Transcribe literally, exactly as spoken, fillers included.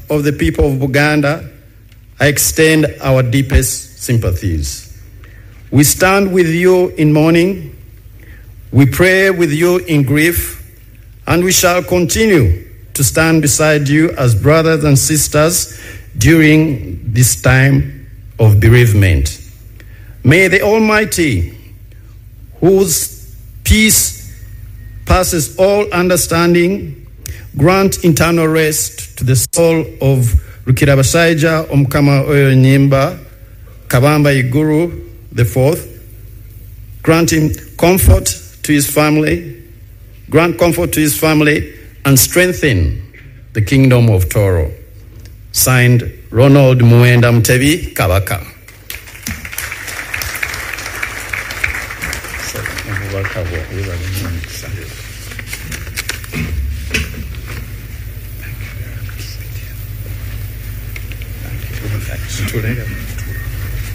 of the people of Buganda, I extend our deepest sympathies. We stand with you in mourning, we pray with you in grief, and we shall continue to stand beside you as brothers and sisters during this time of bereavement. May the Almighty, whose peace passes all understanding, grant eternal rest to the soul of Rukirabashaija Omukama Oyo Nyimba Kabamba Iguru the fourth. Grant him comfort to his family, grant comfort to his family, and strengthen the kingdom of Toro. Signed, Ronald Muwenda Mutebi Kabaka. Thank you.